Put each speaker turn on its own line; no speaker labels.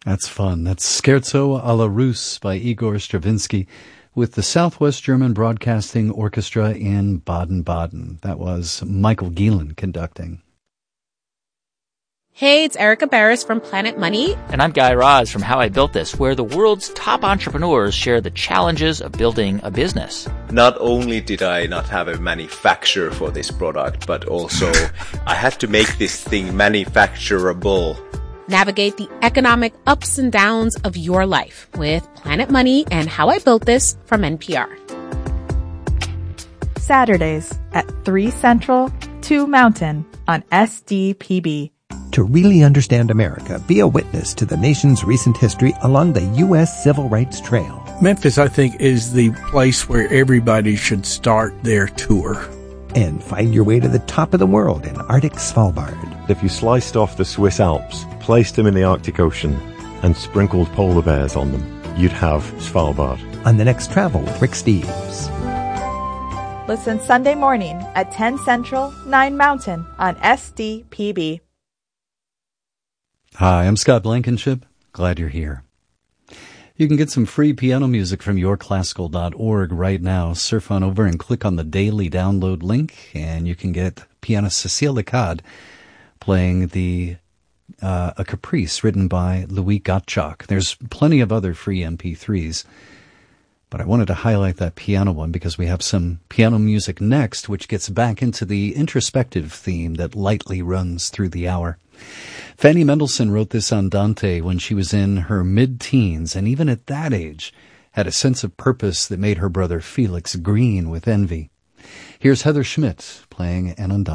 That's fun. That's Scherzo alla Russe by Igor Stravinsky with the Southwest German Broadcasting Orchestra in Baden-Baden. That was Michael Gielen conducting.
Hey, it's Erica Barris from Planet Money.
And I'm Guy Raz from How I Built This, where the world's top entrepreneurs share the challenges of building a business.
Not only did I not have a manufacturer for this product, but also I had to make this thing manufacturable.
Navigate the economic ups and downs of your life with Planet Money and How I Built This from NPR.
Saturdays at 3 Central, 2 Mountain on SDPB.
To really understand America, be a witness to the nation's recent history along the U.S. Civil Rights Trail.
Memphis, I think, is the place where everybody should start their tour.
And find your way to the top of the world in Arctic Svalbard.
If you sliced off the Swiss Alps, placed them in the Arctic Ocean, and sprinkled polar bears on them, you'd have Svalbard.
On the next Travel with Rick Steves.
Listen Sunday morning at 10 Central, 9 Mountain on SDPB.
Hi, I'm Scott Blankenship. Glad you're here. You can get some free piano music from yourclassical.org right now. Surf on over and click on the daily download link, and you can get pianist Cécile Lecade playing a caprice written by Louis Gottschalk. There's plenty of other free MP3s, but I wanted to highlight that piano one because we have some piano music next, which gets back into the introspective theme that lightly runs through the hour. Fanny Mendelssohn wrote this andante when she was in her mid-teens, and even at that age had a sense of purpose that made her brother Felix green with envy. Here's Heather Schmidt playing an andante.